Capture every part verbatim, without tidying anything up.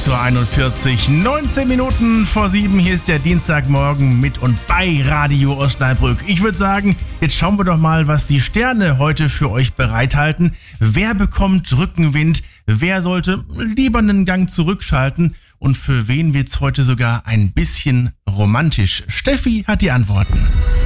sechs Uhr einundvierzig, neunzehn Minuten vor sieben. Hier ist der Dienstagmorgen mit und bei Radio Osnabrück. Ich würde sagen, jetzt schauen wir doch mal, was die Sterne heute für euch bereithalten. Wer bekommt Rückenwind? Wer sollte lieber einen Gang zurückschalten? Und für wen wird's heute sogar ein bisschen romantisch? Steffi hat die Antworten.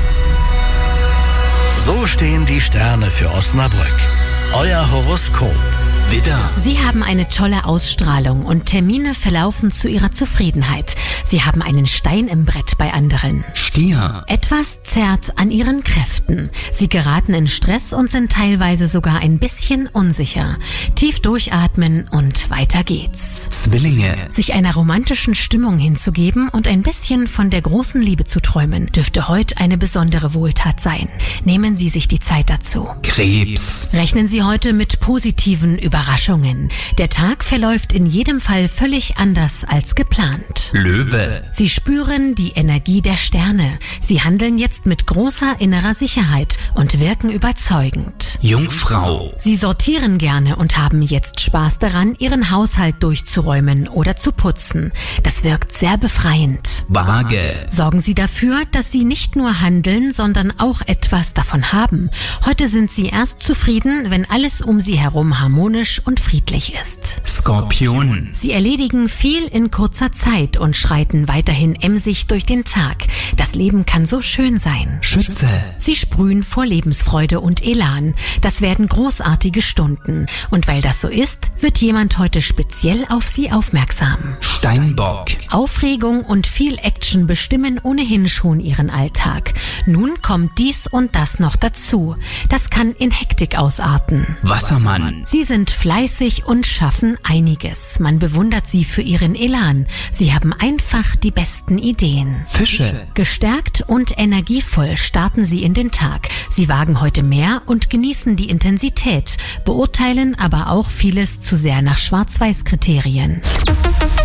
So stehen die Sterne für Osnabrück. Euer Horoskop. Widder. Sie haben eine tolle Ausstrahlung und Termine verlaufen zu Ihrer Zufriedenheit. Sie haben einen Stein im Brett bei anderen. Stier. Etwas zerrt an Ihren Kräften. Sie geraten in Stress und sind teilweise sogar ein bisschen unsicher. Tief durchatmen und weiter geht's. Zwillinge. Sich einer romantischen Stimmung hinzugeben und ein bisschen von der großen Liebe zu träumen, dürfte heute eine besondere Wohltat sein. Nehmen Sie sich die Zeit dazu. Krebs. Rechnen Sie heute mit positiven Überraschungen. Der Tag verläuft in jedem Fall völlig anders als geplant. Löwe. Sie spüren die Energie der Sterne. Sie handeln jetzt mit großer innerer Sicherheit und wirken überzeugend. Jungfrau. Sie sortieren gerne und haben jetzt Spaß daran, Ihren Haushalt durchzuräumen oder zu putzen. Das wirkt sehr befreiend. Waage. Sorgen Sie dafür, dass Sie nicht nur handeln, sondern auch etwas davon haben. Heute sind Sie erst zufrieden, wenn alles um Sie herum harmonisch und friedlich ist. Skorpion. Sie erledigen viel in kurzer Zeit und schreiten weiterhin emsig durch den Tag. Das Leben kann so schön sein. Schütze. Sie sprühen vor Lebensfreude und Elan. Das werden großartige Stunden. Und weil das so ist, wird jemand heute speziell auf Sie aufmerksam. Steinbock. Aufregung und viel Action bestimmen ohnehin schon Ihren Alltag. Nun kommt dies und das noch dazu. Das kann in Hektik ausarten. Wassermann. Sie sind fleißig und schaffen einiges. Man bewundert Sie für Ihren Elan. Sie haben einfach die besten Ideen. Fische. Gestärkt und energievoll starten Sie in den Tag. Sie wagen heute mehr und genießen die Intensität, beurteilen aber auch vieles zu sehr nach Schwarz-Weiß-Kriterien.